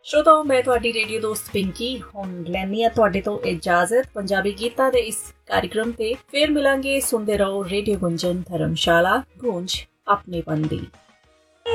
श्रोताओं, मैं ਤੁਹਾਡੀ ਰੇਡੀਓ ਦੋਸਤ ਪਿੰਕੀ ਹੁਣ ਲੈਣੀ ਆ ਤੁਹਾਡੇ ਤੋਂ ਇਜਾਜ਼ਤ। ਪੰਜਾਬੀ ਗੀਤਾਂ ਦੇ ਇਸ कार्यक्रम ਤੇ ਫਿਰ ਮਿਲਾਂਗੇ। ਸੁਣਦੇ ਰਹੋ ਰੇਡੀਓ ਗੁੰਜਨ, ਧਰਮਸ਼ਾਲਾ ਗੂੰਜ ਆਪਣੇਪਨ ਦੀ।